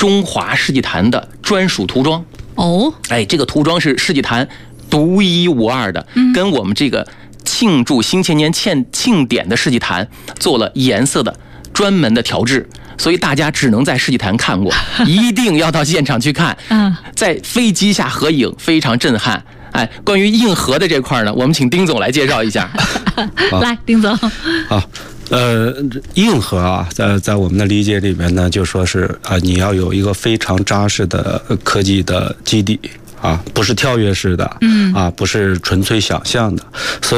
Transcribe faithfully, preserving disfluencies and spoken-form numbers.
中华世纪坛的专属涂装。 哦， 哎，这个涂装是世纪坛独一无二的，跟我们这个庆祝新千年庆庆典的世纪坛做了颜色的专门的调制，所以大家只能在世纪坛看过，一定要到现场去看。在飞机下合影非常震撼。哎，关于硬核的这块呢，我们请丁总来介绍一下。 来，丁总。 好。呃，硬核啊，在在我们的理解里面呢，就说是啊、呃，你要有一个非常扎实的科技的基底啊，不是跳跃式的，嗯，啊，不是纯粹想象的，所以。